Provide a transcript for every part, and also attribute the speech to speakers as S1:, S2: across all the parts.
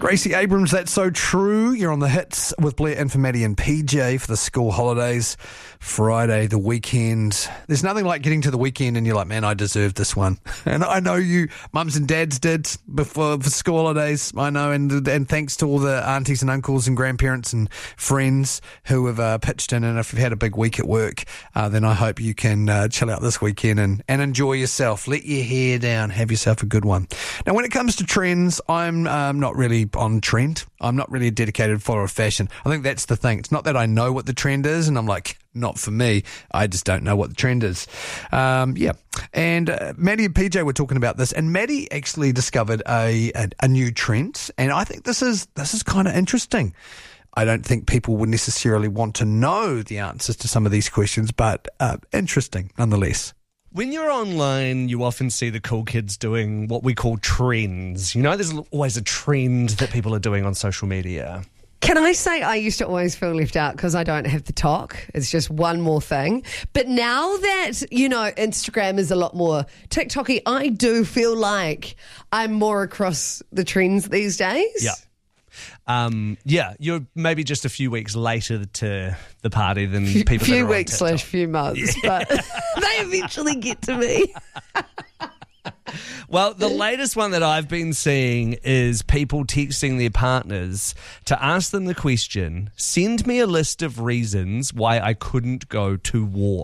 S1: Gracie Abrams, that's so true. You're on the hits with Blair and for Maddie and PJ for the school holidays. Friday, the weekend. There's nothing like getting to the weekend and you're like, man, I deserve this one. And I know you mums and dads did before for school holidays. I know, and thanks to all the aunties and uncles and grandparents and friends who have pitched in. And if you've had a big week at work, then I hope you can chill out this weekend and enjoy yourself. Let your hair down. Have yourself a good one. Now, when it comes to trends, I'm not really on trend. I'm not really a dedicated follower of fashion. I think that's the thing. It's not that I know what the trend is and I'm like, not for me. I just don't know what the trend is. Yeah. And Maddie and PJ were talking about this, and Maddie actually discovered a new trend, and I think this is kind of interesting. I don't think people would necessarily want to know the answers to some of these questions, but interesting nonetheless.
S2: When you're online, you often see the cool kids doing what we call trends. You know, there's always a trend that people are doing on social media.
S3: Can I say I used to always feel left out because I don't have the talk. It's just one more thing. But now that, you know, Instagram is a lot more TikTok-y, I do feel like I'm more across the trends these days.
S2: Yeah. You're maybe just a few weeks later to the party than people that are
S3: few
S2: on
S3: weeks
S2: TikTok.
S3: / few months, but they eventually get to me.
S2: Well, the latest one that I've been seeing is people texting their partners to ask them the question, send me a list of reasons why I couldn't go to war.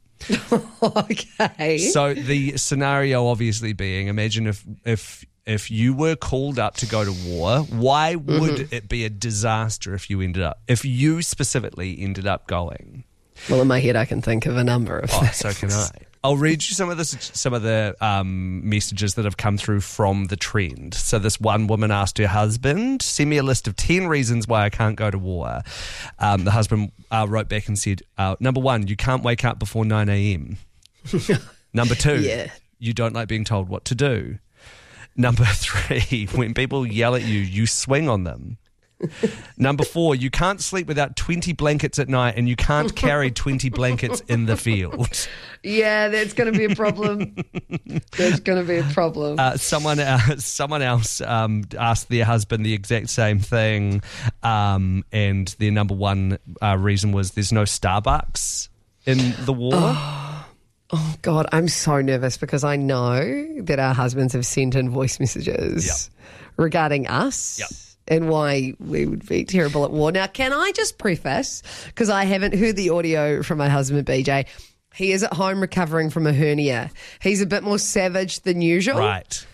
S3: Okay.
S2: So the scenario obviously being, imagine if you were called up to go to war, why would it be a disaster if you specifically ended up going?
S3: Well, in my head, I can think of a number of things.
S2: So can I. I'll read you some of the messages that have come through from the trend. So this one woman asked her husband, send me a list of 10 reasons why I can't go to war. The husband wrote back and said, number 1, you can't wake up before 9 a.m. Number 2, you don't like being told what to do. Number 3, when people yell at you, you swing on them. Number 4, you can't sleep without 20 blankets at night and you can't carry 20 blankets in the field.
S3: Yeah, that's going to be a problem.
S2: Someone else asked their husband the exact same thing, and their number 1 reason was there's no Starbucks in the war.
S3: Oh, God, I'm so nervous because I know that our husbands have sent in voice messages regarding us.
S2: Yep.
S3: And why we would be terrible at war. Now, can I just preface, because I haven't heard the audio from my husband, BJ, he is at home recovering from a hernia. He's a bit more savage than usual.
S2: Right.